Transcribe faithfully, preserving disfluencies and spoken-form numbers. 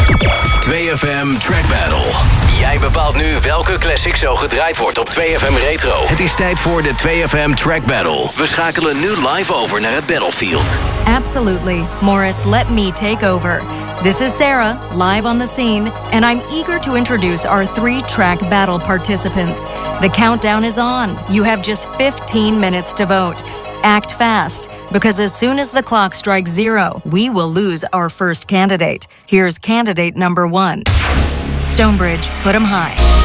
twee F M Track Battle. Jij bepaalt nu welke classic zo gedraaid wordt op twee F M Retro. Het is tijd voor de twee F M Track Battle. We schakelen nu live over naar het battlefield. Absolutely. Morris, let me take over. This is Sarah, live on the scene, and I'm eager to introduce our three-track battle participants. The countdown is on. You have just fifteen minutes to vote. Act fast, because as soon as the clock strikes zero, we will lose our first candidate. Here's candidate number one. Stonebridge, put 'em high.